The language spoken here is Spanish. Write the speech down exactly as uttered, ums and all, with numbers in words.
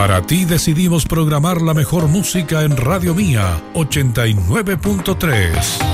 Para ti decidimos programar la mejor música en Radio Mía ochenta y nueve punto tres.